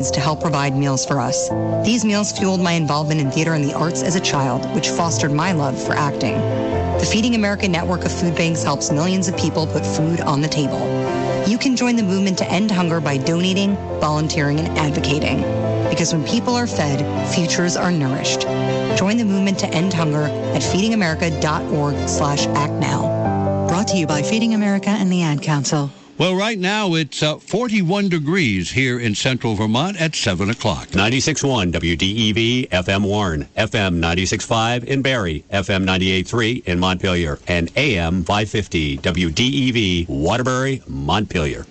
to help provide meals for us. These meals fueled my involvement in theater and the arts as a child, which fostered my love for acting. The Feeding America network of food banks helps millions of people put food on the table. You can join the movement to end hunger by donating, volunteering, and advocating. Because when people are fed, futures are nourished. Join the movement to end hunger at feedingamerica.org/actnow. Brought to you by Feeding America and the Ad Council. Well, right now it's 41 degrees here in central Vermont at 7 o'clock. 96.1 WDEV FM Warren, FM 96.5 in Barrie, FM 98.3 in Montpelier, and AM 550 WDEV Waterbury, Montpelier.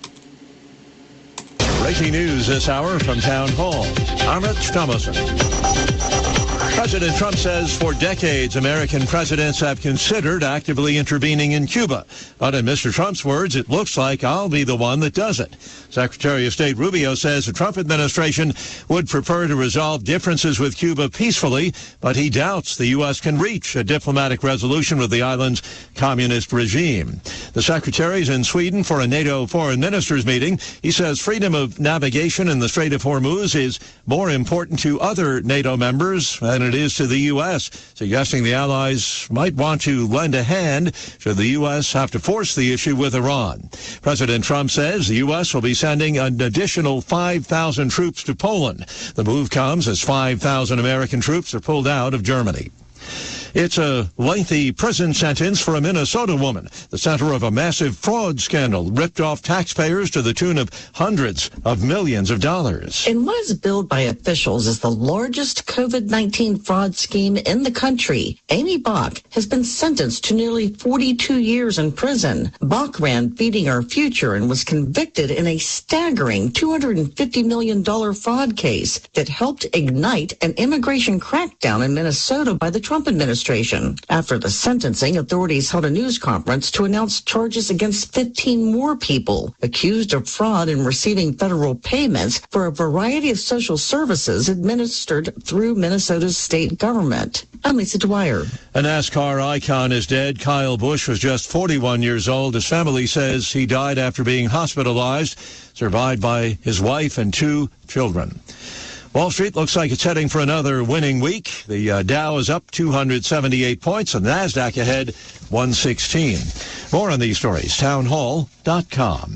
Breaking news this hour from Town Hall. Amit Thomason. President Trump says for decades, American presidents have considered actively intervening in Cuba. But in Mr. Trump's words, it looks like I'll be the one that does it. Secretary of State Rubio says the Trump administration would prefer to resolve differences with Cuba peacefully, but he doubts the U.S. can reach a diplomatic resolution with the island's communist regime. The secretary's in Sweden for a NATO foreign ministers meeting. He says freedom of navigation in the Strait of Hormuz is more important to other NATO members than it is to the U.S., suggesting the allies might want to lend a hand should the U.S. have to force the issue with Iran. President Trump says the U.S. will be sending an additional 5,000 troops to Poland. The move comes as 5,000 American troops are pulled out of Germany. It's a lengthy prison sentence for a Minnesota woman, the center of a massive fraud scandal, ripped off taxpayers to the tune of hundreds of millions of dollars. In what is billed by officials as the largest COVID-19 fraud scheme in the country, Amy Bach has been sentenced to nearly 42 years in prison. Bach ran Feeding Our Future and was convicted in a staggering $250 million fraud case that helped ignite an immigration crackdown in Minnesota by the Trump administration. After the sentencing, authorities held a news conference to announce charges against 15 more people accused of fraud in receiving federal payments for a variety of social services administered through Minnesota's state government. I'm Lisa Dwyer. A NASCAR icon is dead. Kyle Busch was just 41 years old. His family says he died after being hospitalized, survived by his wife and 2 children. Wall Street looks like it's heading for another winning week. The Dow is up 278 points, and NASDAQ ahead 116. More on these stories, townhall.com.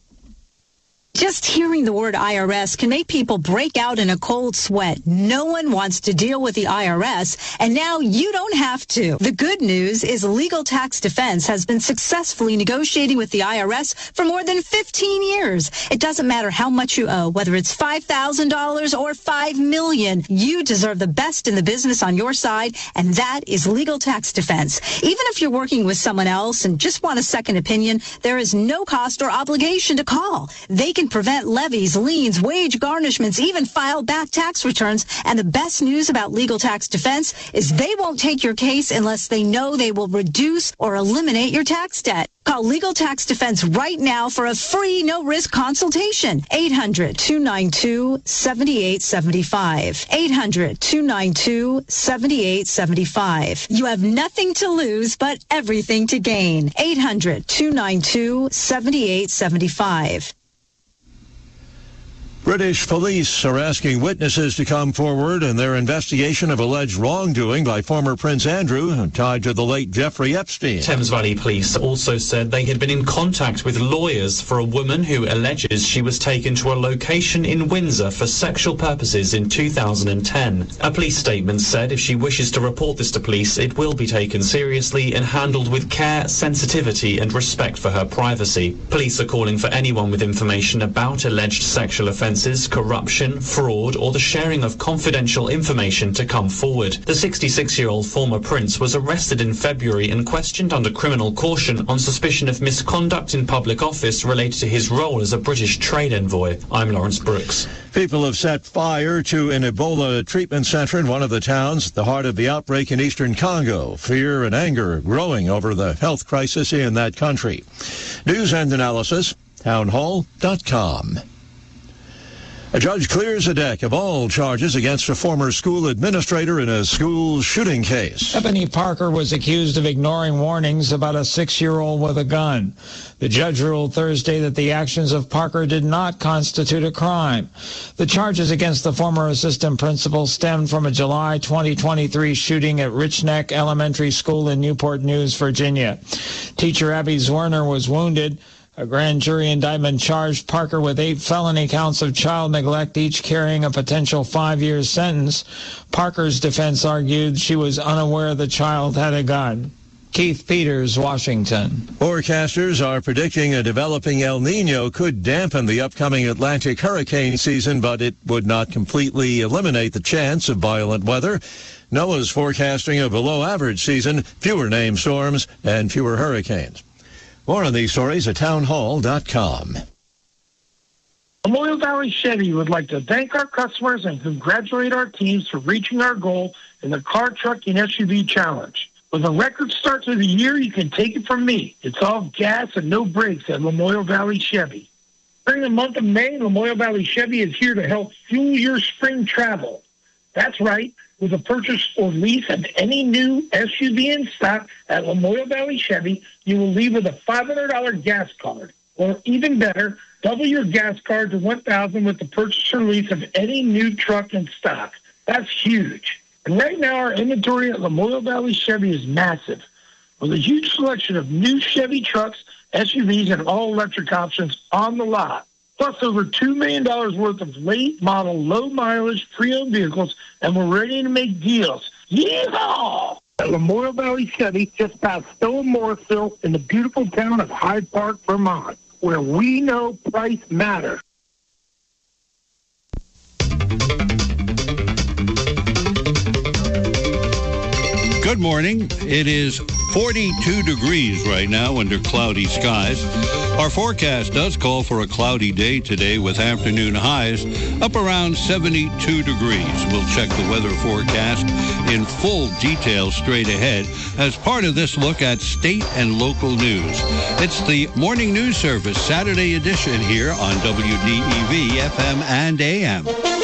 Just hearing the word IRS can make people break out in a cold sweat. No one wants to deal with the IRS, and now you don't have to. The good news is Legal Tax Defense has been successfully negotiating with the IRS for more than 15 years. It doesn't matter how much you owe, whether it's $5,000 or $5 million. You deserve the best in the business on your side, and that is Legal Tax Defense. Even if you're working with someone else and just want a second opinion, there is no cost or obligation to call. They can prevent levies, liens, wage garnishments, even file back tax returns. And the best news about Legal Tax Defense is they won't take your case unless they know they will reduce or eliminate your tax debt. Call Legal Tax Defense right now for a free, no-risk consultation. 800-292-7875. 800-292-7875. You have nothing to lose, but everything to gain. 800-292-7875. British police are asking witnesses to come forward in their investigation of alleged wrongdoing by former Prince Andrew tied to the late Jeffrey Epstein. Thames Valley Police also said they had been in contact with lawyers for a woman who alleges she was taken to a location in Windsor for sexual purposes in 2010. A police statement said if she wishes to report this to police, it will be taken seriously and handled with care, sensitivity and respect for her privacy. Police are calling for anyone with information about alleged sexual offences, corruption, fraud, or the sharing of confidential information to come forward. The 66-year-old former prince was arrested in February and questioned under criminal caution on suspicion of misconduct in public office related to his role as a British trade envoy. I'm Lawrence Brooks. People have set fire to an Ebola treatment center in one of the towns at the heart of the outbreak in eastern Congo. Fear and anger growing over the health crisis in that country. News and analysis, townhall.com. A judge clears a deck of all charges against a former school administrator in a school shooting case. Ebony Parker was accused of ignoring warnings about a 6-year-old with a gun. The judge ruled Thursday that the actions of Parker did not constitute a crime. The charges against the former assistant principal stemmed from a July 2023 shooting at Rich Neck Elementary School in Newport News, Virginia. Teacher Abby Zwerner was wounded. A grand jury indictment charged Parker with 8 felony counts of child neglect, each carrying a potential 5-year sentence. Parker's defense argued she was unaware the child had a gun. Keith Peters, Washington. Forecasters are predicting a developing El Nino could dampen the upcoming Atlantic hurricane season, but it would not completely eliminate the chance of violent weather. NOAA's forecasting a below-average season, fewer named storms, and fewer hurricanes. More on these stories at townhall.com. Memorial Valley Chevy would like to thank our customers and congratulate our teams for reaching our goal in the Car, Truck, and SUV Challenge. With a record start to the year, you can take it from me. It's all gas and no brakes at Memorial Valley Chevy. During the month of May, Memorial Valley Chevy is here to help fuel your spring travel. That's right. With a purchase or lease of any new SUV in stock at Memorial Valley Chevy, you will leave with a $500 gas card. Or even better, double your gas card to $1,000 with the purchase or lease of any new truck in stock. That's huge. And right now, our inventory at Memorial Valley Chevy is massive, with a huge selection of new Chevy trucks, SUVs, and all-electric options on the lot. Plus over $2 million worth of late model, low mileage, pre-owned vehicles, and we're ready to make deals. Yeehaw! At Memorial Valley Chevy, just past Stowe and Morrisville, in the beautiful town of Hyde Park, Vermont, where we know price matters. Good morning. It is 42 degrees right now under cloudy skies. Our forecast does call for a cloudy day today with afternoon highs up around 72 degrees. We'll check the weather forecast in full detail straight ahead as part of this look at state and local news. It's the Morning News Service Saturday edition here on WDEV FM and AM.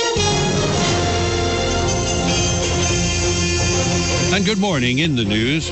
And good morning. In the news,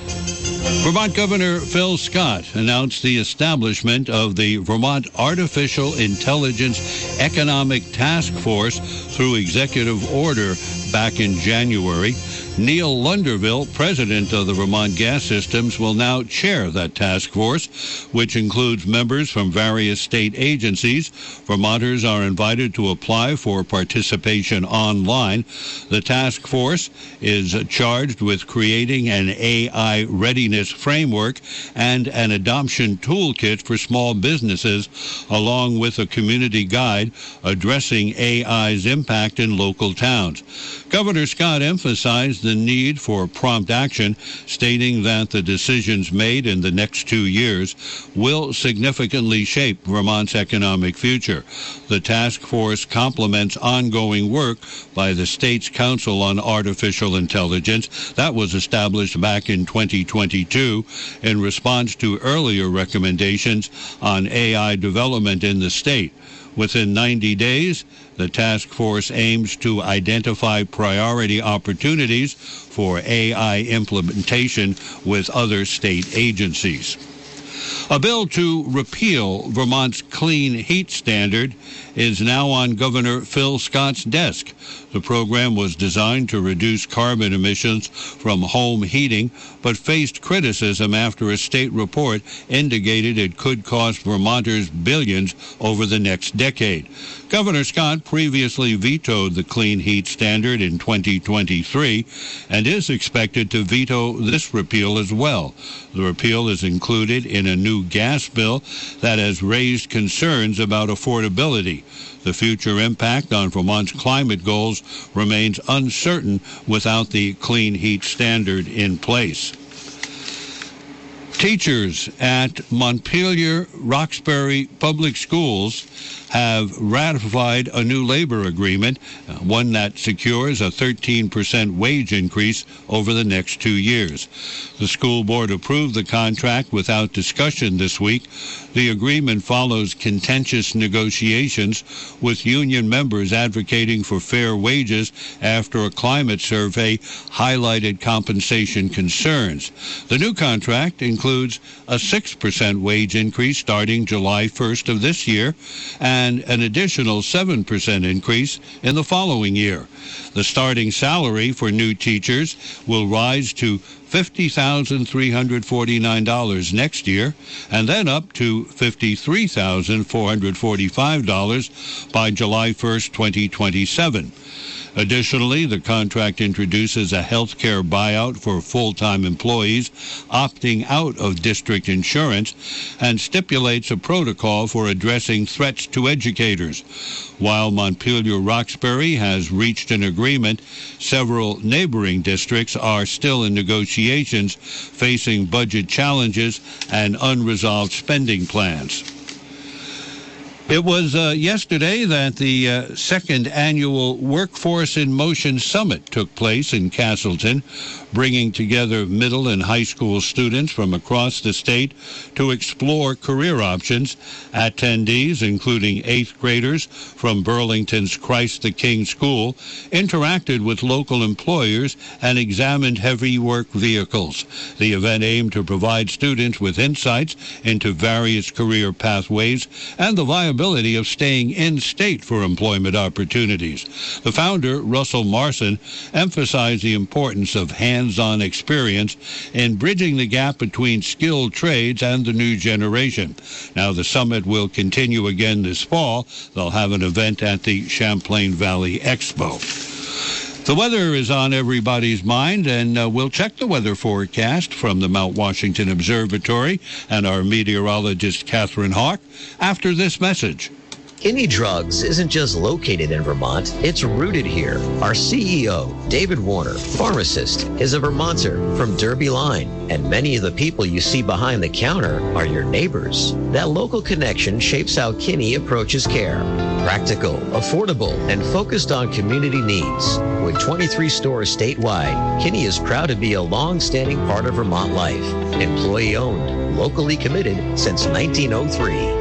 Vermont Governor Phil Scott announced the establishment of the Vermont Artificial Intelligence Economic Task Force through executive order back in January. Neil Lunderville, president of the Vermont Gas Systems, will now chair that task force, which includes members from various state agencies. Vermonters are invited to apply for participation online. The task force is charged with creating an AI readiness framework and an adoption toolkit for small businesses, along with a community guide addressing AI's impact in local towns. Governor Scott emphasized the need for prompt action, stating that the decisions made in the next 2 years will significantly shape Vermont's economic future. The task force complements ongoing work by the state's Council on Artificial Intelligence that was established back in 2022 in response to earlier recommendations on AI development in the state. Within 90 days, the task force aims to identify priority opportunities for AI implementation with other state agencies. A bill to repeal Vermont's clean heat standard is now on Governor Phil Scott's desk. The program was designed to reduce carbon emissions from home heating, but faced criticism after a state report indicated it could cost Vermonters billions over the next decade. Governor Scott previously vetoed the clean heat standard in 2023 and is expected to veto this repeal as well. The repeal is included in a new gas bill that has raised concerns about affordability. The future impact on Vermont's climate goals remains uncertain without the clean heat standard in place. Teachers at Montpelier Roxbury Public Schools have ratified a new labor agreement, one that secures a 13% wage increase over the next 2 years. The school board approved the contract without discussion this week. The agreement follows contentious negotiations with union members advocating for fair wages after a climate survey highlighted compensation concerns. The new contract includes a 6% wage increase starting July 1st of this year and an additional 7% increase in the following year. The starting salary for new teachers will rise to $50,349 next year, and then up to $53,445 by July 1st, 2027. Additionally, the contract introduces a health care buyout for full-time employees opting out of district insurance and stipulates a protocol for addressing threats to educators. While Montpelier-Roxbury has reached an agreement, several neighboring districts are still in negotiations, facing budget challenges and unresolved spending plans. It was yesterday that the second annual Workforce in Motion Summit took place in Castleton, bringing together middle and high school students from across the state to explore career options. Attendees, including 8th graders from Burlington's Christ the King School, interacted with local employers and examined heavy work vehicles. The event aimed to provide students with insights into various career pathways and the viability of staying in-state for employment opportunities. The founder, Russell Marson, emphasized the importance of hands-on experience in bridging the gap between skilled trades and the new generation. Now, the summit will continue again this fall. They'll have an event at the Champlain Valley Expo. The weather is on everybody's mind, and we'll check the weather forecast from the Mount Washington Observatory and our meteorologist, Catherine Hawk, after this message. Kinney Drugs isn't just located in Vermont, it's rooted here. Our CEO, David Warner, pharmacist, is a Vermonter from Derby Line, and many of the people you see behind the counter are your neighbors. That local connection shapes how Kinney approaches care. Practical, affordable, and focused on community needs. With 23 stores statewide, Kinney is proud to be a long-standing part of Vermont life. Employee-owned, locally committed since 1903.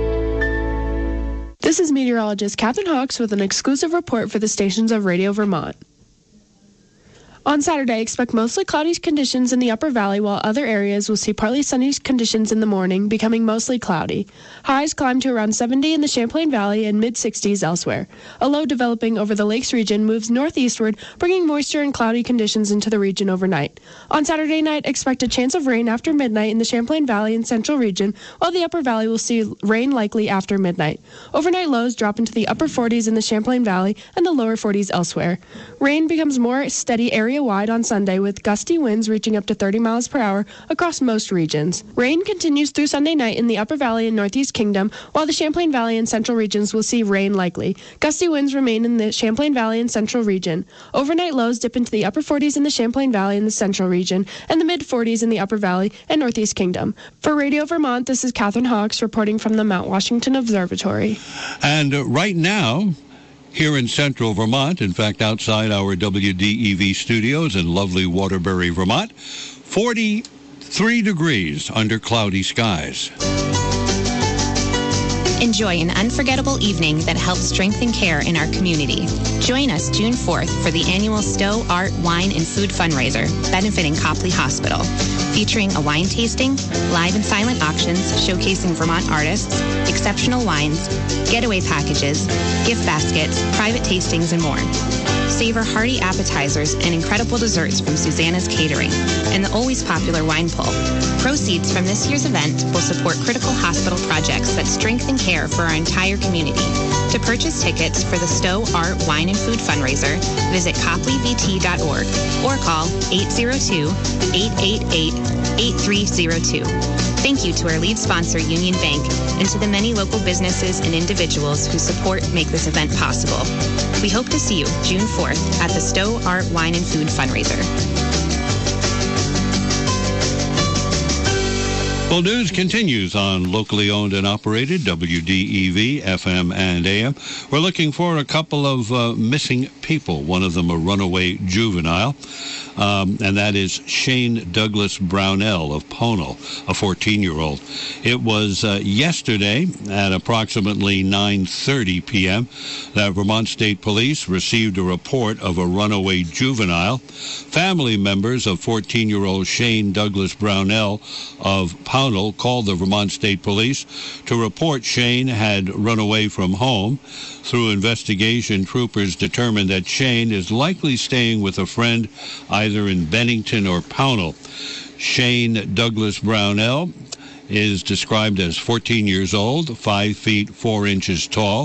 This is meteorologist Catherine Hawks with an exclusive report for the stations of Radio Vermont. On Saturday, expect mostly cloudy conditions in the upper valley, while other areas will see partly sunny conditions in the morning, becoming mostly cloudy. Highs climb to around 70 in the Champlain Valley and mid-60s elsewhere. A low developing over the lakes region moves northeastward, bringing moisture and cloudy conditions into the region overnight. On Saturday night, expect a chance of rain after midnight in the Champlain Valley and central region, while the upper valley will see rain likely after midnight. Overnight lows drop into the upper 40s in the Champlain Valley and the lower 40s elsewhere. Rain becomes more steady area-wide on Sunday, with gusty winds reaching up to 30 miles per hour across most regions. Rain continues through Sunday night in the Upper Valley and Northeast Kingdom, while the Champlain Valley and central regions will see rain likely. Gusty winds remain in the Champlain Valley and central region. Overnight lows dip into the upper 40s in the Champlain Valley and the central region, and the mid-40s in the Upper Valley and Northeast Kingdom. For Radio Vermont, this is Catherine Hawks reporting from the Mount Washington Observatory. And right now, here in central Vermont, in fact, outside our WDEV studios in lovely Waterbury, Vermont, 43 degrees under cloudy skies. Enjoy an unforgettable evening that helps strengthen care in our community. Join us June 4th for the annual Stowe Art, Wine, and Food fundraiser benefiting Copley Hospital, featuring a wine tasting, live and silent auctions showcasing Vermont artists, exceptional wines, getaway packages, gift baskets, private tastings, and more. Savor hearty appetizers and incredible desserts from Susanna's Catering and the always popular wine pull. Proceeds from this year's event will support critical hospital projects that strengthen care for our entire community. To purchase tickets for the Stowe Art, Wine, and Food fundraiser, visit copleyvt.org or call 802-888-8302. Thank you to our lead sponsor, Union Bank, and to the many local businesses and individuals whose support make this event possible. We hope to see you June 4th at the Stowe Art, Wine, and Food fundraiser. Well, news continues on locally owned and operated WDEV, FM and AM. We're looking for a couple of missing people, one of them a runaway juvenile, and that is Shane Douglas Brownell of Pownal, a 14-year-old. It was yesterday at approximately 9:30 p.m. that Vermont State Police received a report of a runaway juvenile. Family members of 14-year-old Shane Douglas Brownell of Pownal called the Vermont State Police to report Shane had run away from home. Through investigation, troopers determined that Shane is likely staying with a friend either in Bennington or Pownal. Shane Douglas Brownell is described as 14 years old, 5 feet 4 inches tall,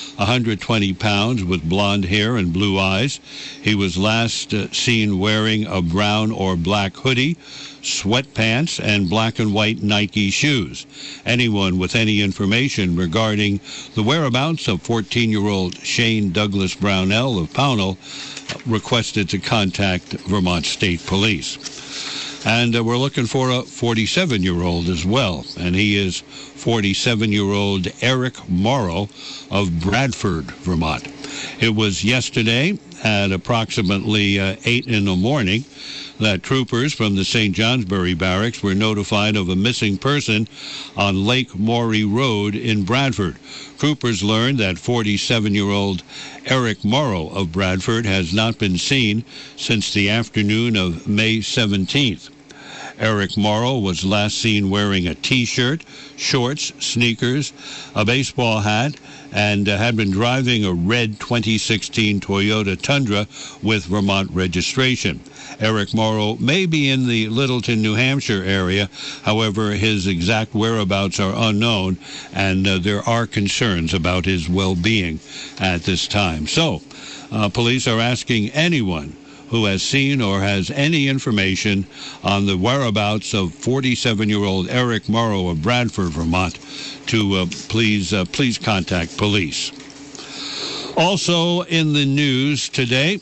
120 pounds, with blonde hair and blue eyes. He was last seen wearing a brown or black hoodie, sweatpants, and black and white Nike shoes. Anyone with any information regarding the whereabouts of 14-year-old Shane Douglas Brownell of Pownal requested to contact Vermont State Police. And we're looking for a 47-year-old as well, and he is 47-year-old Eric Morrow of Bradford, Vermont. It was yesterday at approximately 8 in the morning that troopers from the St. Johnsbury Barracks were notified of a missing person on Lake Morey Road in Bradford. Troopers learned that 47-year-old Eric Morrow of Bradford has not been seen since the afternoon of May 17th. Eric Morrow was last seen wearing a T-shirt, shorts, sneakers, a baseball hat, and had been driving a red 2016 Toyota Tundra with Vermont registration. Eric Morrow may be in the Littleton, New Hampshire area. However, his exact whereabouts are unknown, and there are concerns about his well-being at this time. So, police are asking anyone who has seen or has any information on the whereabouts of 47-year-old Eric Morrow of Bradford, Vermont, to please contact police. Also in the news today,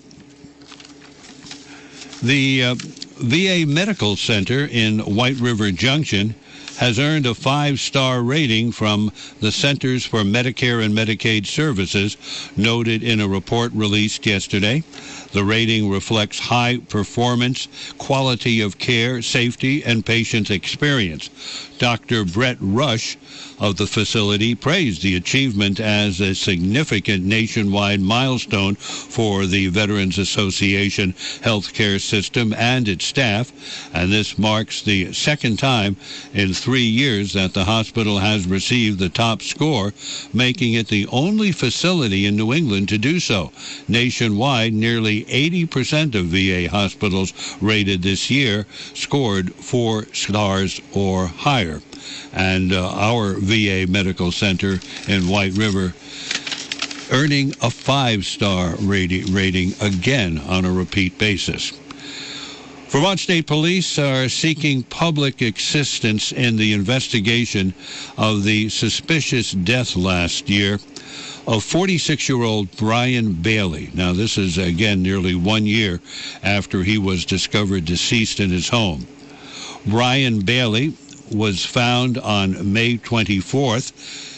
the VA Medical Center in White River Junction has earned a 5-star rating from the Centers for Medicare and Medicaid Services, noted in a report released yesterday. The rating reflects high performance, quality of care, safety, and patient experience. Dr. Brett Rush of the facility praised the achievement as a significant nationwide milestone for the Veterans Association healthcare system and its staff, and this marks the second time in 3 years that the hospital has received the top score, making it the only facility in New England to do so. Nationwide, nearly 80% of VA hospitals rated this year scored 4 stars or higher. And our VA Medical Center in White River earning a 5-star rating again on a repeat basis. Vermont State Police are seeking public assistance in the investigation of the suspicious death last year of 46-year-old Brian Bailey. Now, this is, again, nearly 1 year after he was discovered deceased in his home. Brian Bailey was found on May 24th,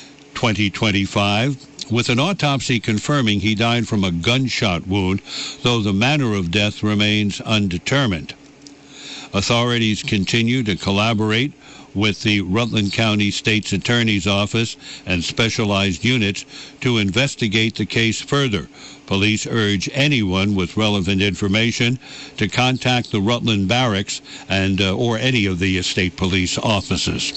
2025, with an autopsy confirming he died from a gunshot wound, though the manner of death remains undetermined. Authorities continue to collaborate with the Rutland County State's Attorney's Office and specialized units to investigate the case further. Police urge anyone with relevant information to contact the Rutland Barracks and or any of the state police offices.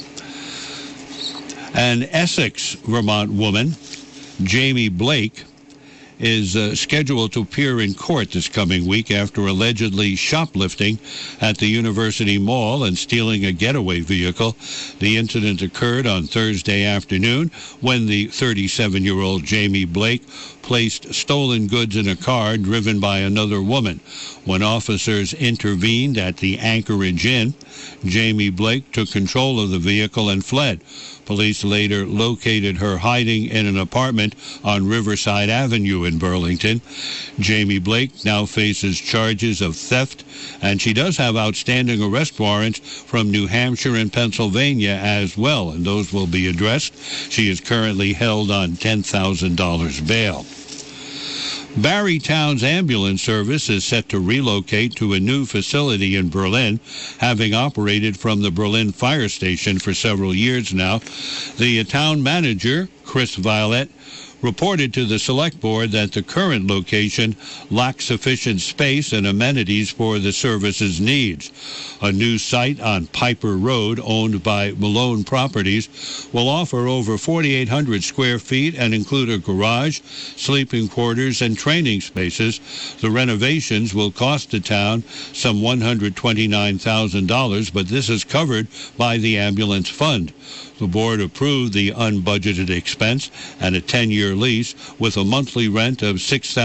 An Essex, Vermont woman, Jamie Blake, is scheduled to appear in court this coming week after allegedly shoplifting at the University Mall and stealing a getaway vehicle. The incident occurred on Thursday afternoon when the 37-year-old Jamie Blake placed stolen goods in a car driven by another woman. When officers intervened at the Anchorage Inn, Jamie Blake took control of the vehicle and fled. Police later located her hiding in an apartment on Riverside Avenue in Burlington. Jamie Blake now faces charges of theft, and she does have outstanding arrest warrants from New Hampshire and Pennsylvania as well, and those will be addressed. She is currently held on $10,000 bail. Barry Town's ambulance service is set to relocate to a new facility in Berlin, having operated from the Berlin fire station for several years now. The town manager, Chris Violette, reported to the Select Board that the current location lacks sufficient space and amenities for the service's needs. A new site on Piper Road, owned by Malone Properties, will offer over 4,800 square feet and include a garage, sleeping quarters, and training spaces. The renovations will cost the town some $129,000, but this is covered by the ambulance fund. The board approved the unbudgeted expense and a 10-year lease with a monthly rent of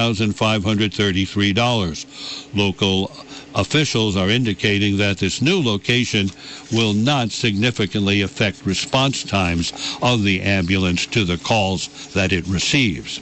$6,533. Local officials are indicating that this new location will not significantly affect response times of the ambulance to the calls that it receives.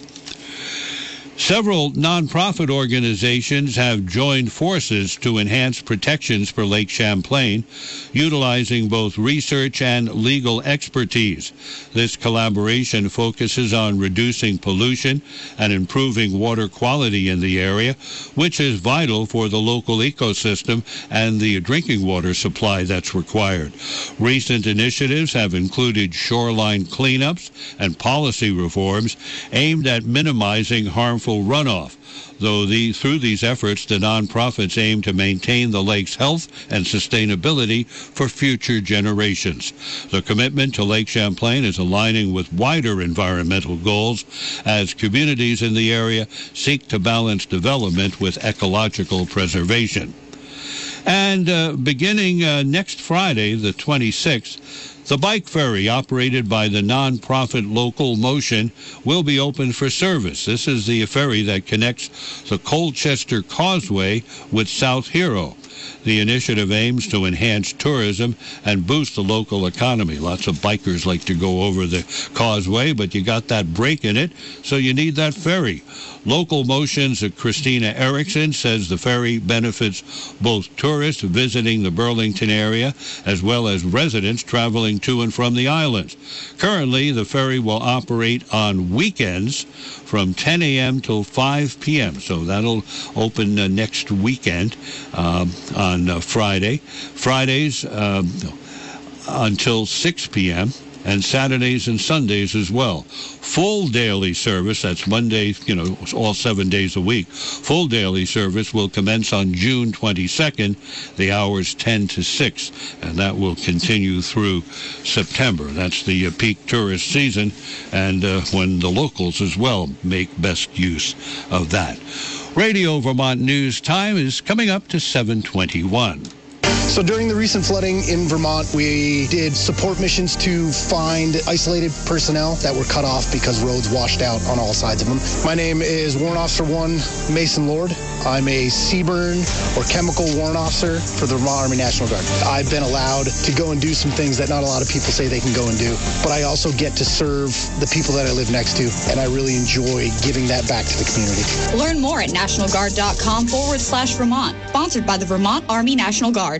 Several nonprofit organizations have joined forces to enhance protections for Lake Champlain, utilizing both research and legal expertise. This collaboration focuses on reducing pollution and improving water quality in the area, which is vital for the local ecosystem and the drinking water supply that's required. Recent initiatives have included shoreline cleanups and policy reforms aimed at minimizing harmful runoff. Through these efforts, the nonprofits aim to maintain the lake's health and sustainability for future generations. The commitment to Lake Champlain is aligning with wider environmental goals as communities in the area seek to balance development with ecological preservation. And beginning next Friday, the 26th, the bike ferry operated by the nonprofit Local Motion will be open for service. This is the ferry that connects the Colchester Causeway with South Hero. The initiative aims to enhance tourism and boost the local economy. Lots of bikers like to go over the causeway, but you got that break in it, so you need that ferry. Local Motion's Christina Erickson says the ferry benefits both tourists visiting the Burlington area as well as residents traveling to and from the islands. Currently, the ferry will operate on weekends from 10 a.m. till 5 p.m., so that'll open next weekend on Friday. Fridays until 6 p.m., and Saturdays and Sundays as well. Full daily service, that's Monday, all 7 days a week. Full daily service will commence on June 22nd, the hours 10 to 6, and that will continue through September. That's the peak tourist season, and when the locals as well make best use of that. Radio Vermont News time is coming up to 7:21. So during the recent flooding in Vermont, we did support missions to find isolated personnel that were cut off because roads washed out on all sides of them. My name is Warrant Officer 1 Mason Lord. I'm a CBRN or chemical warrant officer for the Vermont Army National Guard. I've been allowed to go and do some things that not a lot of people say they can go and do, but I also get to serve the people that I live next to, and I really enjoy giving that back to the community. Learn more at nationalguard.com/Vermont. Sponsored by the Vermont Army National Guard.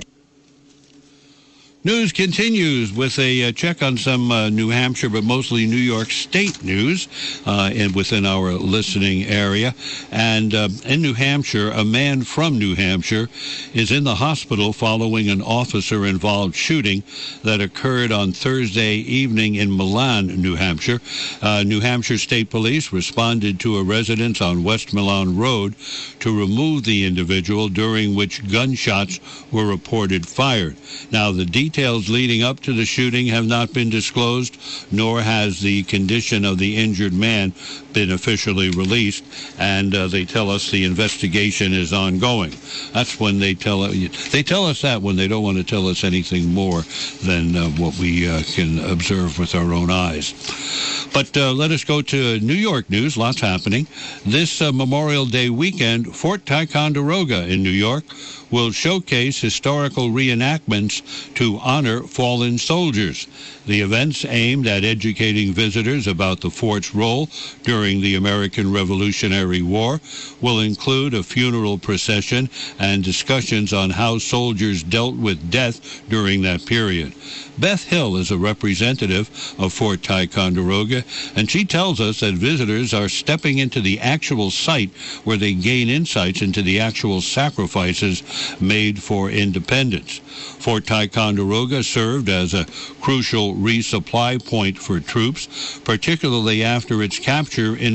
News continues with a check on some New Hampshire, but mostly New York State news within our listening area. And in New Hampshire, a man from New Hampshire is in the hospital following an officer-involved shooting that occurred on Thursday evening in Milan, New Hampshire. New Hampshire State Police responded to a residence on West Milan Road to remove the individual, during which gunshots were reported fired. Now, the details leading up to the shooting have not been disclosed, nor has the condition of the injured man been officially released, and they tell us the investigation is ongoing. That's when they tell us that when they don't want to tell us anything more than what we can observe with our own eyes. But let us go to New York news. Lots happening. This Memorial Day weekend, Fort Ticonderoga in New York will showcase historical reenactments to to honor fallen soldiers. The events aimed at educating visitors about the fort's role during the American Revolutionary War will include a funeral procession and discussions on how soldiers dealt with death during that period. Beth Hill is a representative of Fort Ticonderoga, and she tells us that visitors are stepping into the actual site where they gain insights into the actual sacrifices made for independence. Fort Ticonderoga served as a crucial resupply point for troops, particularly after its capture in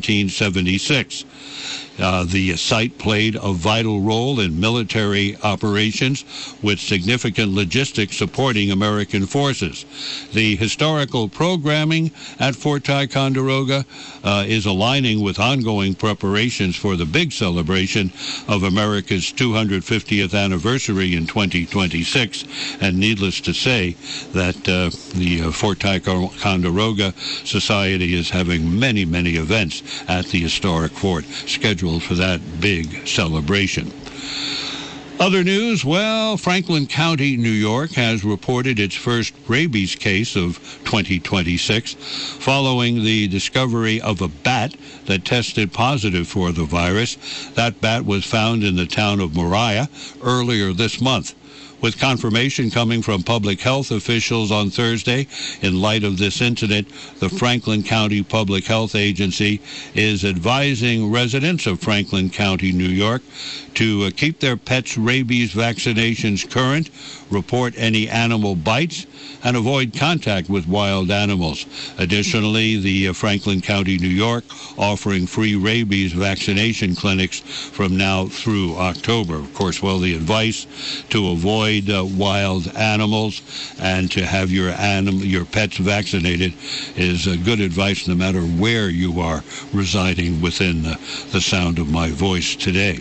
1776. The site played a vital role in military operations with significant logistics supporting American forces. The historical programming at Fort Ticonderoga is aligning with ongoing preparations for the big celebration of America's 250th anniversary in 2026. And needless to say that the Fort Ticonderoga Society is having many, many events at the historic fort scheduled for that big celebration. Other news, well, Franklin County, New York has reported its first rabies case of 2026 following the discovery of a bat that tested positive for the virus. That bat was found in the town of Moriah earlier this month. With confirmation coming from public health officials on Thursday, in light of this incident, the Franklin County Public Health Agency is advising residents of Franklin County, New York, to keep their pets' rabies vaccinations current, report any animal bites, and avoid contact with wild animals. Additionally, the Franklin County, New York, offering free rabies vaccination clinics from now through October. Of course, well, the advice to avoid wild animals and to have your pets vaccinated is good advice no matter where you are residing within the sound of my voice today.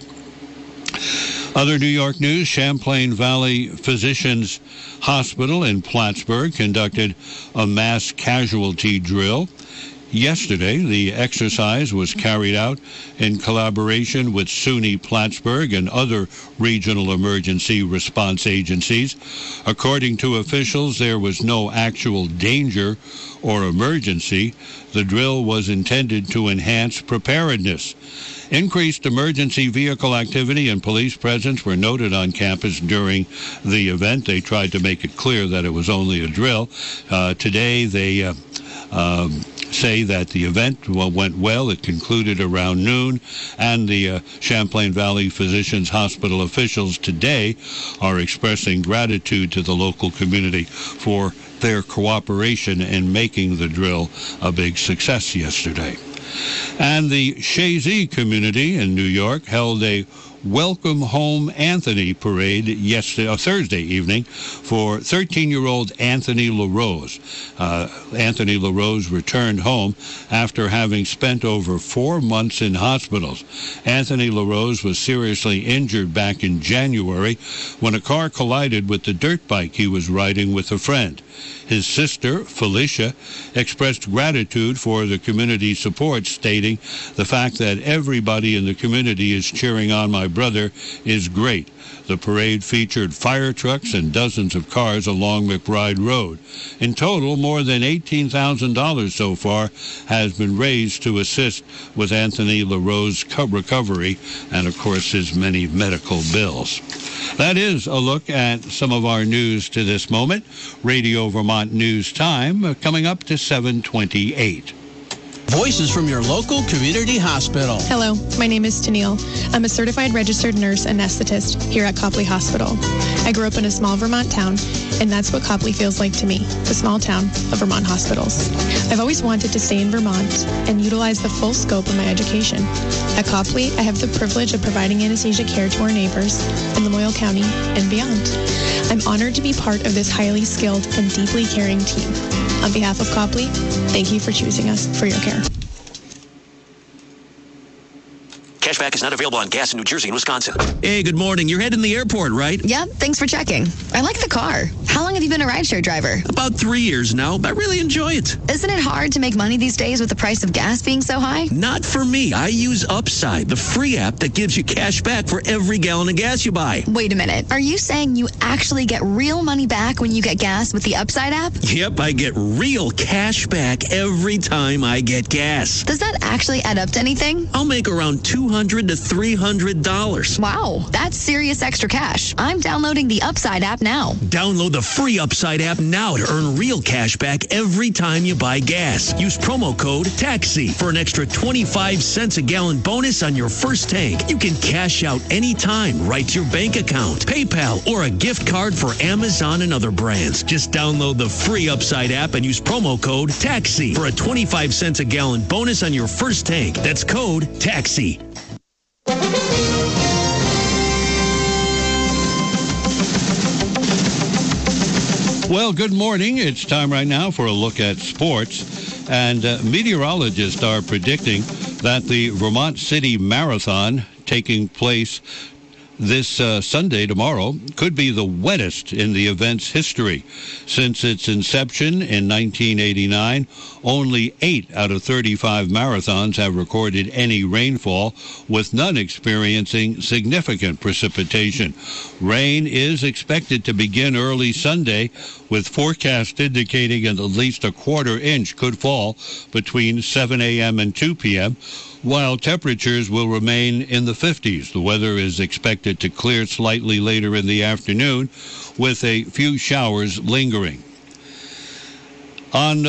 Other New York news, Champlain Valley Physicians Hospital in Plattsburgh conducted a mass casualty drill. Yesterday, the exercise was carried out in collaboration with SUNY Plattsburgh and other regional emergency response agencies. According to officials, there was no actual danger or emergency. The drill was intended to enhance preparedness. Increased emergency vehicle activity and police presence were noted on campus during the event. They tried to make it clear that it was only a drill. Today, they say that the event went well. It concluded around noon, and the Champlain Valley Physicians Hospital officials today are expressing gratitude to the local community for their cooperation in making the drill a big success yesterday. And the Chazy community in New York held a Welcome Home Anthony parade Thursday evening for 13-year-old Anthony LaRose. Anthony LaRose returned home after having spent over 4 months in hospitals. Anthony LaRose was seriously injured back in January when a car collided with the dirt bike he was riding with a friend. His sister, Felicia, expressed gratitude for the community support, stating, "The fact that everybody in the community is cheering on my brother is great." The parade featured fire trucks and dozens of cars along McBride Road. In total, more than $18,000 so far has been raised to assist with Anthony LaRose's recovery and, of course, his many medical bills. That is a look at some of our news to this moment. Radio Vermont News Time coming up to 7:28. Voices from your local community hospital. Hello, my name is Tennille. I'm a certified registered nurse anesthetist here at Copley Hospital. I grew up in a small Vermont town, and that's what Copley feels like to me, the small town of Vermont hospitals. I've always wanted to stay in Vermont and utilize the full scope of my education. At Copley, I have the privilege of providing anesthesia care to our neighbors in Lamoille County and beyond. I'm honored to be part of this highly skilled and deeply caring team. On behalf of Copley, thank you for choosing us for your care. Cashback cashback is not available on gas in New Jersey and Wisconsin. Hey, good morning. You're heading to the airport, right? Yep, thanks for checking. I like the car. How long have you been a rideshare driver? About 3 years now. I really enjoy it. Isn't it hard to make money these days with the price of gas being so high? Not for me. I use Upside, the free app that gives you cash back for every gallon of gas you buy. Wait a minute. Are you saying you actually get real money back when you get gas with the Upside app? Yep, I get real cash back every time I get gas. Does that actually add up to anything? I'll make around $200 to $300. Wow, that's serious extra cash. I'm downloading the Upside app now. Download the free Upside app now to earn real cash back every time you buy gas. Use promo code TAXI for an extra 25 cents a gallon bonus on your first tank. You can cash out anytime right to your bank account, PayPal, or a gift card for Amazon and other brands. Just download the free Upside app and use promo code TAXI for a 25 cents a gallon bonus on your first tank. That's code TAXI. Well, good morning. It's time right now for a look at sports. And meteorologists are predicting that the Vermont City Marathon taking place this Sunday, tomorrow, could be the wettest in the event's history. Since its inception in 1989, only 8 out of 35 marathons have recorded any rainfall, with none experiencing significant precipitation. Rain is expected to begin early Sunday, with forecasts indicating at least a quarter inch could fall between 7 a.m. and 2 p.m., while temperatures will remain in the 50s. The weather is expected to clear slightly later in the afternoon, with a few showers lingering. On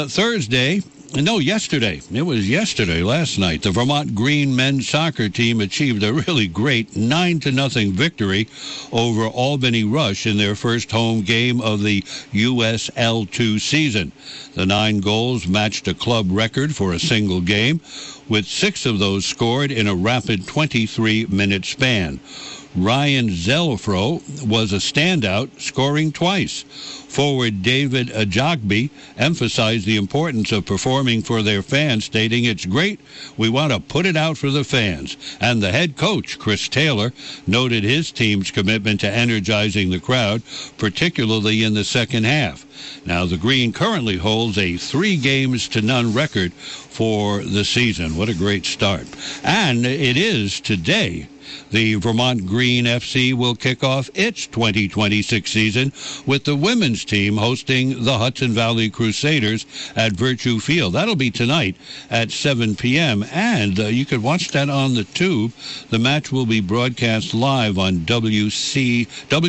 last night, the Vermont Green men's soccer team achieved a really great 9-0 victory over Albany Rush in their first home game of the USL2 season. The 9 goals matched a club record for a single game, with 6 of those scored in a rapid 23-minute span. Ryan Zelfro was a standout, scoring twice. Forward David Ajagbe emphasized the importance of performing for their fans, stating, "It's great. We want to put it out for the fans." And the head coach, Chris Taylor, noted his team's commitment to energizing the crowd, particularly in the second half. Now, the Green currently holds a 3-0 record for the season. What a great start. And it is today the Vermont Green FC will kick off its 2026 season with the women's team hosting the Hudson Valley Crusaders at Virtue Field. That'll be tonight at 7 p.m. And you can watch that on the tube. The match will be broadcast live on WYCI.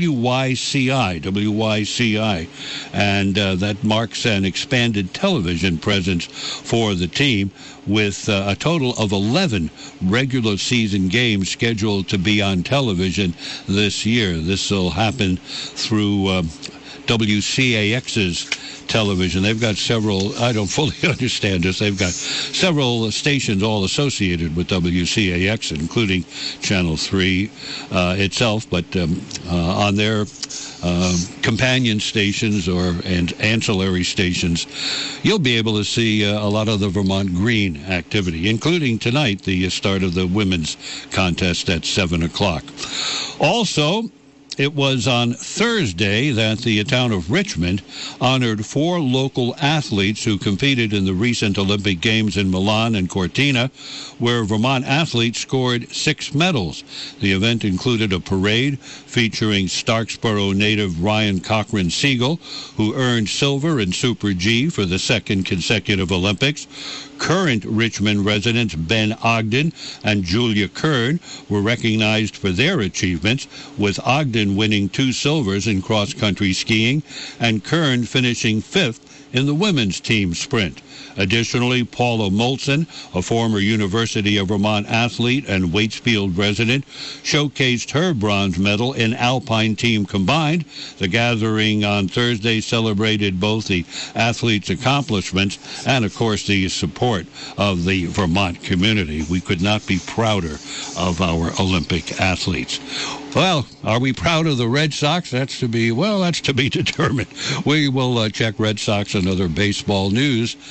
And that marks an expanded television presence for the team, with a total of 11 regular season games scheduled to be on television this year. This will happen through WCAX's television. They've got several, I don't fully understand this, they've got several stations all associated with WCAX, including Channel 3 itself, but on their companion stations and ancillary stations, you'll be able to see a lot of the Vermont Green activity, including tonight, the start of the women's contest at 7 o'clock. Also, it was on Thursday that the town of Richmond honored 4 local athletes who competed in the recent Olympic Games in Milan and Cortina, where Vermont athletes scored 6 medals. The event included a parade featuring Starksboro native Ryan Cochran Siegel, who earned silver in Super G for the 2nd consecutive Olympics. Current Richmond residents Ben Ogden and Julia Kern were recognized for their achievements, with Ogden winning 2 silvers in cross-country skiing and Kern finishing 5th in the women's team sprint. Additionally, Paula Molson, a former University of Vermont athlete and Waitsfield resident, showcased her bronze medal in Alpine team combined. The gathering on Thursday celebrated both the athletes' accomplishments and, of course, the support of the Vermont community. We could not be prouder of our Olympic athletes. Well, are we proud of the Red Sox? That's to be determined. We will check Red Sox and other baseball news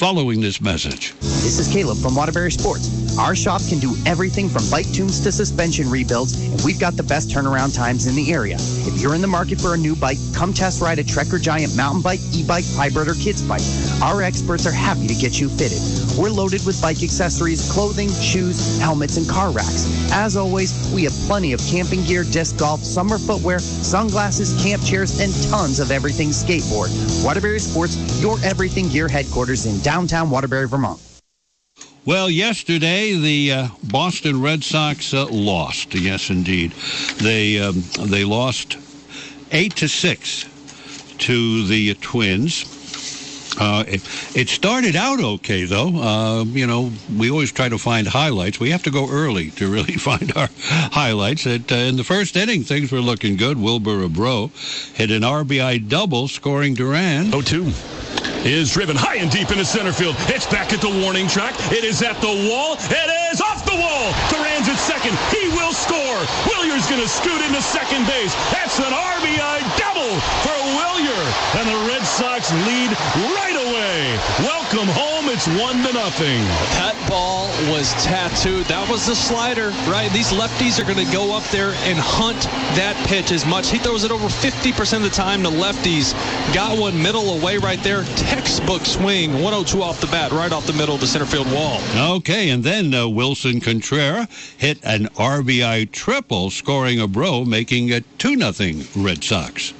following this message. This is Caleb from Waterbury Sports. Our shop can do everything from bike tunes to suspension rebuilds, and we've got the best turnaround times in the area. If you're in the market for a new bike, come test ride a Trekker Giant mountain bike, e-bike, hybrid, or kids bike. Our experts are happy to get you fitted. We're loaded with bike accessories, clothing, shoes, helmets, and car racks. As always, we have plenty of camping gear, disc golf, summer footwear, sunglasses, camp chairs, and tons of everything skateboard. Waterbury Sports, your everything gear headquarters in downtown Waterbury, Vermont. Well, yesterday the Boston Red Sox lost. Yes, indeed, they lost 8-6 to the Twins. It started out okay, though. We always try to find highlights. We have to go early to really find our highlights. In the first inning, things were looking good. Wilbur Abro hit an RBI double, scoring Duran. 0-2. Is driven high and deep into center field. It's back at the warning track. It is at the wall. It is off the wall. Duran's at second. He will score. Willier's going to scoot into second base. That's an RBI double for Willier. And the Red Sox lead right away. Welcome home. It's 1-0. That ball was tattooed. That was the slider, right? These lefties are going to go up there and hunt that pitch as much. He throws it over 50% of the time to lefties. Got one middle away right there. Textbook swing, 102 off the bat, right off the middle of the center field wall. Okay, and then Wilson Contreras hit an RBI triple, scoring Abro, making it 2-0 Red Sox.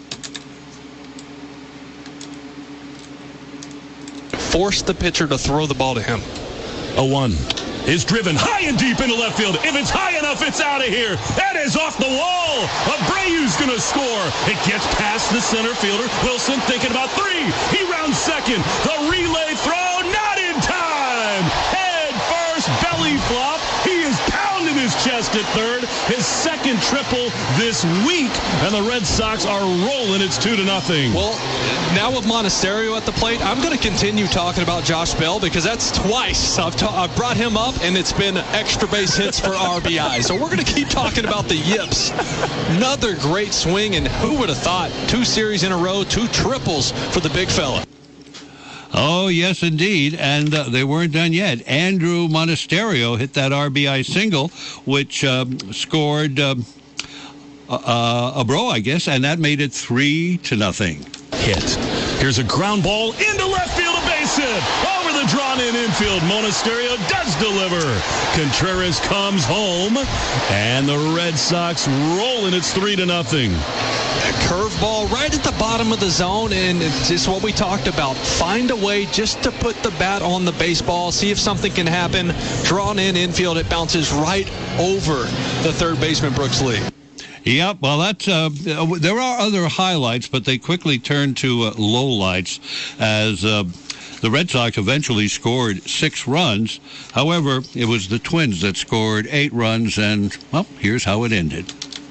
Force the pitcher to throw the ball to him. 0-1. Is driven high and deep into left field. If it's high enough, it's out of here. That is off the wall. Abreu's going to score. It gets past the center fielder. Wilson thinking about three. He rounds second. The relay throw, not in time. Head first, belly flop. He is pounding his chest at third. His second triple this week. And the Red Sox are rolling. It's 2-0. Well, now with Monasterio at the plate, I'm going to continue talking about Josh Bell because that's twice I've brought him up, and it's been extra base hits for RBI. So we're going to keep talking about the yips. Another great swing, and who would have thought 2 series in a row, 2 triples for the big fella. Oh, yes, indeed. And they weren't done yet. Andrew Monasterio hit that RBI single, which scored Abro, I guess, and that made it 3-0. Hit. Here's a ground ball into left field, a base hit. Over the drawn-in infield, Monasterio does deliver. Contreras comes home, and the Red Sox rolling. It's 3-0. Curveball right at the bottom of the zone, and it's just what we talked about. Find a way just to put the bat on the baseball, see if something can happen. Drawn in infield, it bounces right over the third baseman, Brooks Lee. Yep, well, that's there are other highlights, but they quickly turned to lowlights as the Red Sox eventually scored 6 runs. However, it was the Twins that scored 8 runs, and, well, here's how it ended.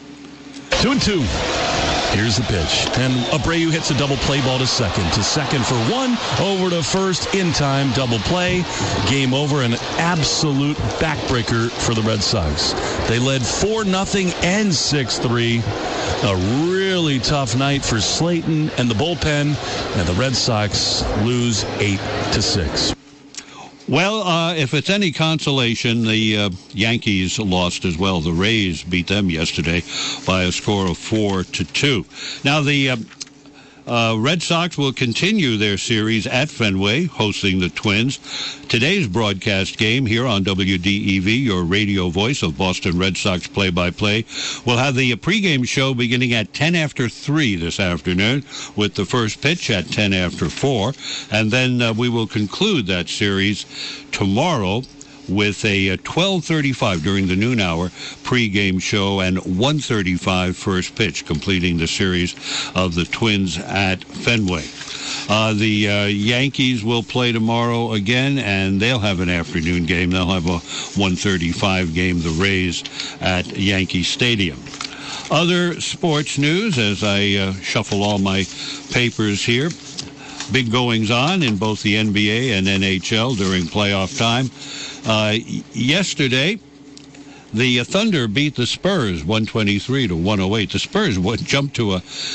2-2. Here's the pitch. And Abreu hits a double play ball to second. To second for 1. Over to first in time. Double play. Game over. An absolute backbreaker for the Red Sox. They led 4-0 and 6-3. A really tough night for Slayton and the bullpen. And the Red Sox lose 8-6. Well, if it's any consolation, the Yankees lost as well. The Rays beat them yesterday by a score of 4-2. Now, the Red Sox will continue their series at Fenway, hosting the Twins. Today's broadcast game here on WDEV, your radio voice of Boston Red Sox play-by-play, will have the pregame show beginning at 10 after 3 this afternoon, with the first pitch at 10 after 4. And then we will conclude that series tomorrow with a 12:35 during the noon hour pregame show and 1:35 first pitch, completing the series of the Twins at Fenway. The Yankees will play tomorrow again, and they'll have an afternoon game. They'll have a 1:35 game, the Rays at Yankee Stadium. Other sports news, as I shuffle all my papers here. Big goings-on in both the NBA and NHL during playoff time. Yesterday, the Thunder beat the Spurs 123-108. The Spurs jumped to a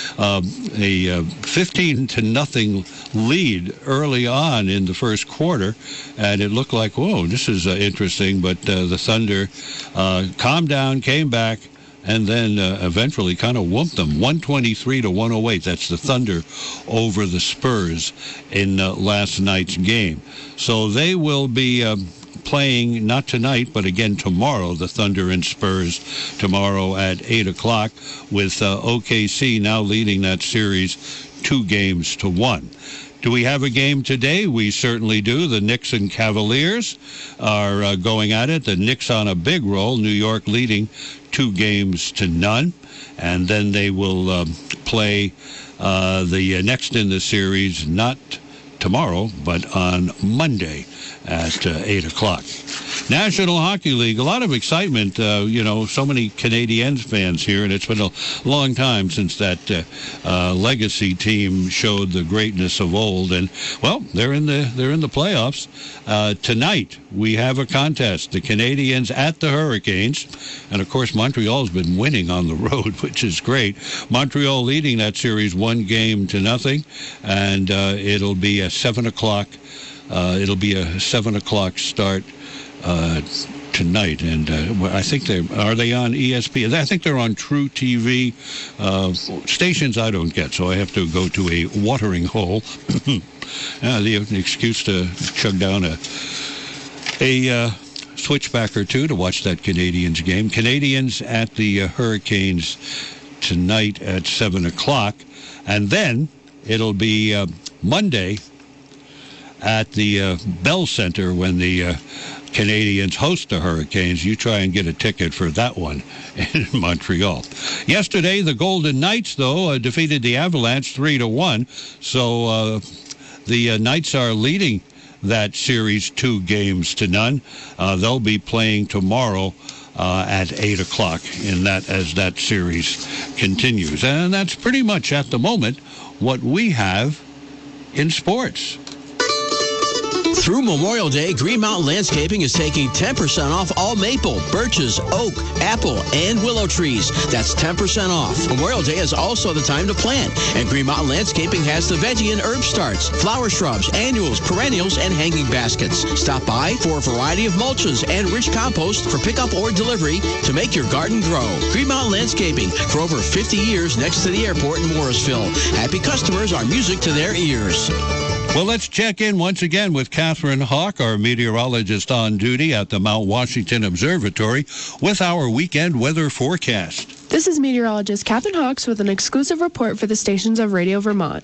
15-0 lead early on in the first quarter, and it looked like, whoa, this is interesting. But the Thunder calmed down, came back, and then eventually kind of whooped them 123-108. That's the Thunder over the Spurs in last night's game. So they will be playing not tonight, but again tomorrow, the Thunder and Spurs tomorrow at 8 o'clock, with OKC now leading that series 2-1. Do we have a game today? We certainly do. The Knicks and Cavaliers are going at it. The Knicks on a big roll, New York leading 2-0. And then they will play the next in the series, not tomorrow, but on Monday at 8 o'clock. National Hockey League, a lot of excitement. So many Canadiens fans here, and it's been a long time since that legacy team showed the greatness of old. And well, they're in the playoffs. Tonight we have a contest: the Canadiens at the Hurricanes, and of course Montreal's been winning on the road, which is great. Montreal leading that series 1-0, and it'll be a 7 o'clock. It'll be a 7 o'clock start tonight, and I think are they on ESPN? I think they're on True TV stations. I don't get, so I have to go to a watering hole. The excuse to chug down a switchback or two to watch that Canadiens game. Canadiens at the Hurricanes tonight at 7 o'clock, and then it'll be Monday at the Bell Center when the Canadiens host the Hurricanes. You try and get a ticket for that one in Montreal. Yesterday, the Golden Knights, though, defeated the Avalanche 3-1. So the Knights are leading that series 2-0. They'll be playing tomorrow at 8 o'clock as that series continues. And that's pretty much at the moment what we have in sports. Through Memorial Day, Green Mountain Landscaping is taking 10% off all maple, birches, oak, apple, and willow trees. That's 10% off. Memorial Day is also the time to plant, and Green Mountain Landscaping has the veggie and herb starts, flower shrubs, annuals, perennials, and hanging baskets. Stop by for a variety of mulches and rich compost for pickup or delivery to make your garden grow. Green Mountain Landscaping, for over 50 years next to the airport in Morrisville. Happy customers are music to their ears. Well, let's check in once again with Catherine Hawk, our meteorologist on duty at the Mount Washington Observatory, with our weekend weather forecast. This is meteorologist Catherine Hawks with an exclusive report for the stations of Radio Vermont.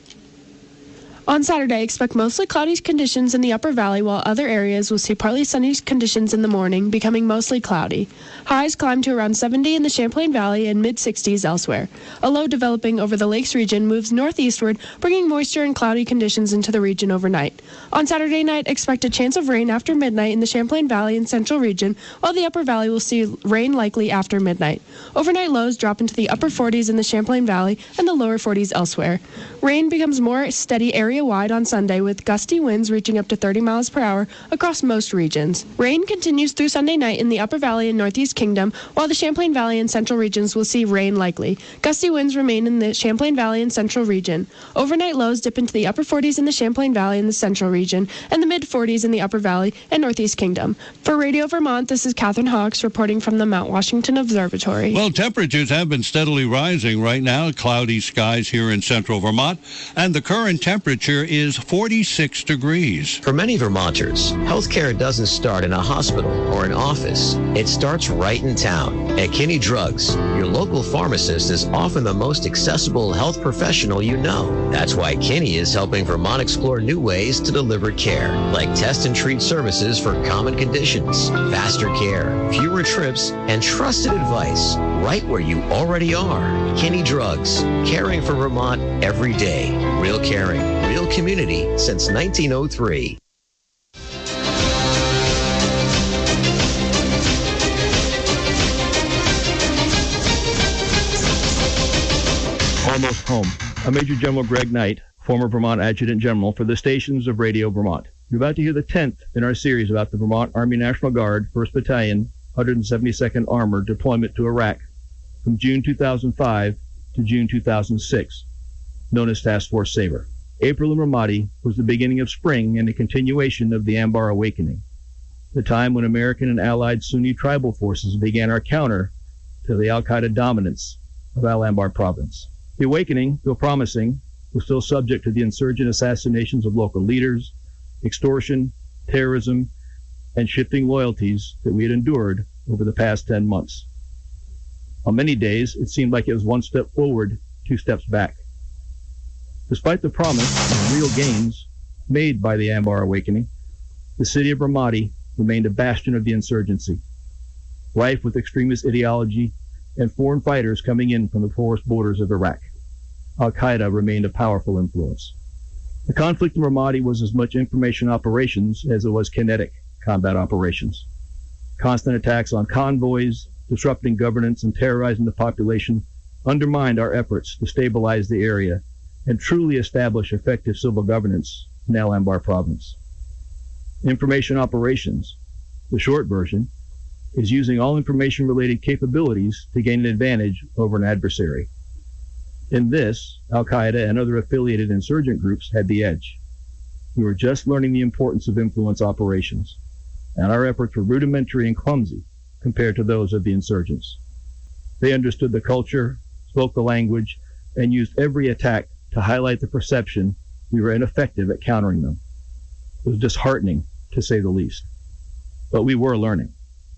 On Saturday, expect mostly cloudy conditions in the upper valley, while other areas will see partly sunny conditions in the morning, becoming mostly cloudy. Highs climb to around 70 in the Champlain Valley and mid-60s elsewhere. A low developing over the lakes region moves northeastward, bringing moisture and cloudy conditions into the region overnight. On Saturday night, expect a chance of rain after midnight in the Champlain Valley and central region, while the upper valley will see rain likely after midnight. Overnight lows drop into the upper 40s in the Champlain Valley and the lower 40s elsewhere. Rain becomes more steady area-wide on Sunday, with gusty winds reaching up to 30 miles per hour across most regions. Rain continues through Sunday night in the upper valley and northeast kingdom, while the Champlain Valley and central regions will see rain likely. Gusty winds remain in the Champlain Valley and central region. Overnight lows dip into the upper 40s in the Champlain Valley and the central region, and the mid-40s in the upper valley and northeast kingdom. For Radio Vermont, this is Catherine Hawks reporting from the Mount Washington Observatory. Well, temperatures have been steadily rising right now. Cloudy skies here in central Vermont, and the current temperature is 46 degrees. For many Vermonters, healthcare doesn't start in a hospital or an office. It starts right in town. At Kinney Drugs, your local pharmacist is often the most accessible health professional you know. That's why Kinney is helping Vermont explore new ways to deliver care, like test and treat services for common conditions, faster care, fewer trips, and trusted advice right where you already are. Kinney Drugs, caring for Vermont every day. Real caring, real community since 1903. Almost Home. I'm Major General Greg Knight, former Vermont Adjutant General for the stations of Radio Vermont. You're about to hear the 10th in our series about the Vermont Army National Guard, 1st Battalion, 172nd Armored deployment to Iraq from June 2005 to June 2006, known as Task Force Sabre. April in Ramadi was the beginning of spring and a continuation of the Anbar Awakening, the time when American and allied Sunni tribal forces began our counter to the al-Qaeda dominance of Al-Anbar province. The awakening, though promising, was still subject to the insurgent assassinations of local leaders, extortion, terrorism, and shifting loyalties that we had endured over the past 10 months. On many days, it seemed like it was one step forward, 2 steps back. Despite the promise of real gains made by the Anbar Awakening, the city of Ramadi remained a bastion of the insurgency, rife with extremist ideology and foreign fighters coming in from the porous borders of Iraq. Al-Qaeda remained a powerful influence. The conflict in Ramadi was as much information operations as it was kinetic combat operations. Constant attacks on convoys, disrupting governance and terrorizing the population undermined our efforts to stabilize the area and truly establish effective civil governance in Al-Anbar province. Information operations, the short version, is using all information-related capabilities to gain an advantage over an adversary. In this, Al-Qaeda and other affiliated insurgent groups had the edge. We were just learning the importance of influence operations, and our efforts were rudimentary and clumsy compared to those of the insurgents. They understood the culture, spoke the language, and used every attack to highlight the perception we were ineffective at countering them. It was disheartening, to say the least. But we were learning.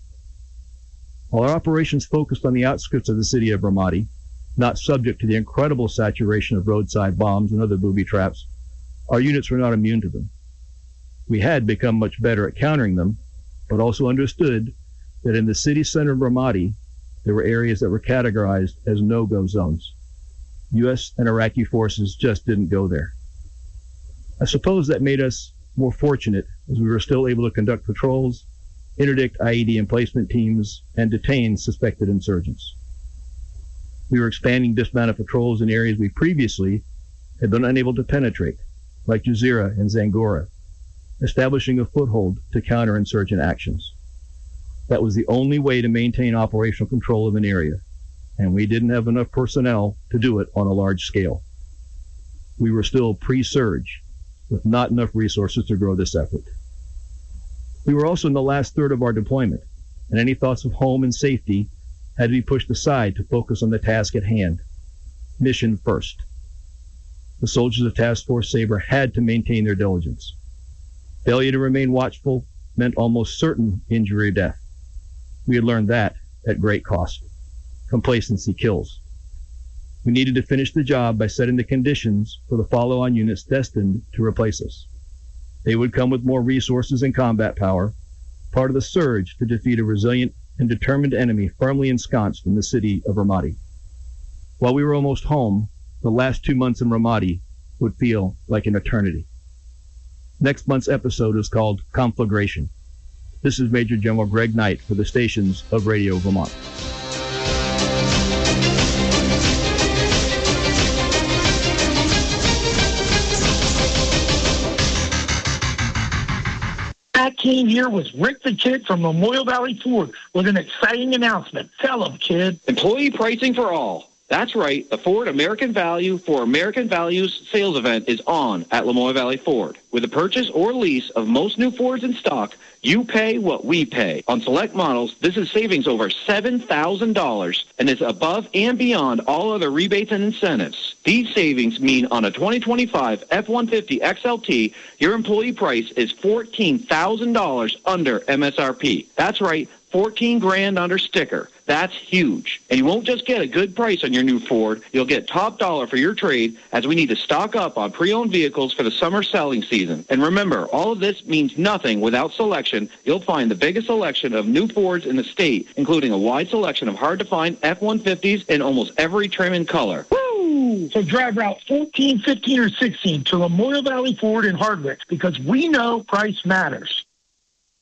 While our operations focused on the outskirts of the city of Ramadi, not subject to the incredible saturation of roadside bombs and other booby traps, our units were not immune to them. We had become much better at countering them, but also understood that in the city center of Ramadi, there were areas that were categorized as no-go zones. U.S. and Iraqi forces just didn't go there. I suppose that made us more fortunate as we were still able to conduct patrols, interdict IED emplacement teams, and detain suspected insurgents. We were expanding dismounted patrols in areas we previously had been unable to penetrate, like Jazeera and Zangora, establishing a foothold to counter insurgent actions. That was the only way to maintain operational control of an area, and we didn't have enough personnel to do it on a large scale. We were still pre-surge, with not enough resources to grow this effort. We were also in the last third of our deployment, and any thoughts of home and safety had to be pushed aside to focus on the task at hand. Mission first. The soldiers of Task Force Sabre had to maintain their diligence. Failure to remain watchful meant almost certain injury or death. We had learned that at great cost. Complacency kills. We needed to finish the job by setting the conditions for the follow-on units destined to replace us. They would come with more resources and combat power, part of the surge to defeat a resilient and determined enemy firmly ensconced in the city of Ramadi. While we were almost home, the last 2 months in Ramadi would feel like an eternity. Next month's episode is called Conflagration. This is Major General Greg Knight for the stations of Radio Vermont. Pat Kane here with Rick the Kid from Memorial Valley Ford with an exciting announcement. Tell him, kid. Employee pricing for all. That's right. The Ford American Value for American Values sales event is on at Lemoyle Valley Ford. With a purchase or lease of most new Fords in stock, you pay what we pay. On select models, this is savings over $7,000 and is above and beyond all other rebates and incentives. These savings mean on a 2025 F-150 XLT, your employee price is $14,000 under MSRP. That's right, $14,000 under sticker. That's huge. And you won't just get a good price on your new Ford. You'll get top dollar for your trade as we need to stock up on pre-owned vehicles for the summer selling season. And remember, all of this means nothing without selection. You'll find the biggest selection of new Fords in the state, including a wide selection of hard-to-find F-150s in almost every trim and color. Woo! So drive Route 14, 15, or 16 to Memorial Valley Ford in Hardwick because we know price matters.